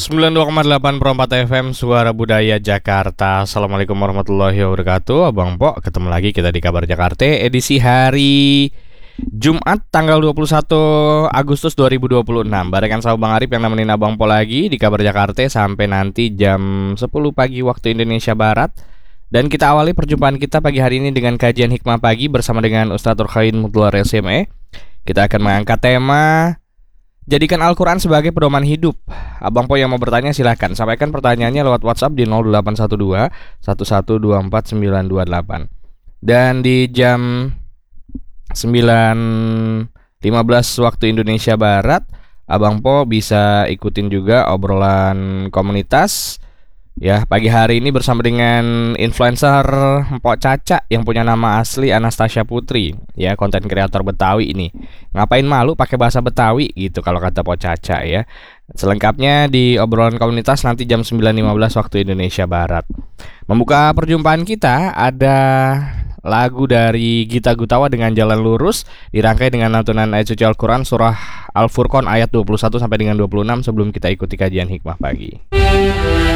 92,8 FM Suara Budaya Jakarta. Assalamualaikum warahmatullahi wabarakatuh. Abang Pok, ketemu lagi kita di Kabar Jakarta edisi hari Jumat tanggal 21 Agustus 2026. Barengan sama Bang Arif yang nemenin Abang Pok lagi di Kabar Jakarta sampai nanti jam 10 pagi waktu Indonesia Barat. Dan kita awali perjumpaan kita pagi hari ini dengan kajian hikmah pagi bersama dengan Ustadz Turkhain Mutluar SME. Kita akan mengangkat tema Jadikan Al-Quran sebagai pedoman hidup. Abang Po yang mau bertanya silahkan sampaikan pertanyaannya lewat WhatsApp di 0812 1124928. Dan di jam 9.15 waktu Indonesia Barat, Abang Po bisa ikutin juga obrolan komunitas. Ya, pagi hari ini bersama dengan influencer Mpok Caca yang punya nama asli Anastasia Putri, ya, konten kreator Betawi ini. Ngapain malu pakai bahasa Betawi gitu kalau kata Mpok Caca ya. Selengkapnya di obrolan komunitas nanti jam 9.15 waktu Indonesia Barat. Membuka perjumpaan kita ada lagu dari Gita Gutawa dengan Jalan Lurus, dirangkai dengan lantunan ayat suci Al-Quran surah Al-Furqan ayat 21 sampai dengan 26 sebelum kita ikuti kajian hikmah pagi.